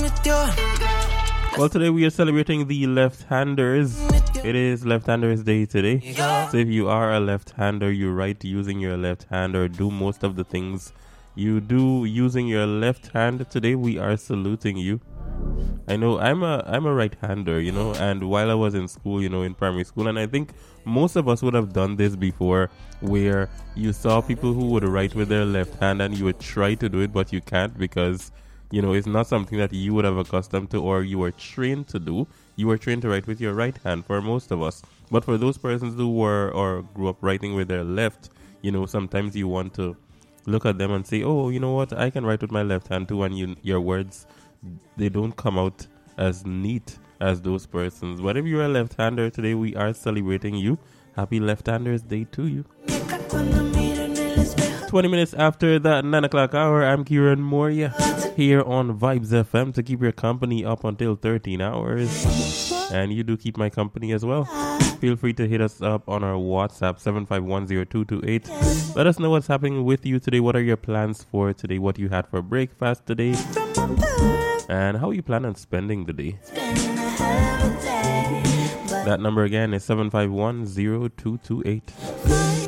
Well, today we are celebrating the left-handers. It is left-handers day today. So if you are a left-hander, you write using your left hand or do most of the things you do using your left hand. Today we are saluting you. I know I'm a right-hander, and while I was in school, in primary school, and I think most of us would have done this before, where you saw people who would write with their left hand and you would try to do it, but you can't because it's not something that you would have accustomed to or you were trained to do. You were trained to write with your right hand for most of us. But for those persons who were or grew up writing with their left, sometimes you want to look at them and say, oh, you know what, I can write with my left hand too, and your words, they don't come out as neat as those persons. But if you're a left-hander today, we are celebrating you. Happy Left-Handers Day to you. 20 minutes after that 9 o'clock hour, I'm Kieran Moria here on Vibes FM to keep your company up until 13 hours. And you do keep my company as well. Feel free to hit us up on our WhatsApp 7510228. Let us know what's happening with you today. What are your plans for today? What you had for breakfast today? And how you plan on spending the day? That number again is 7510228.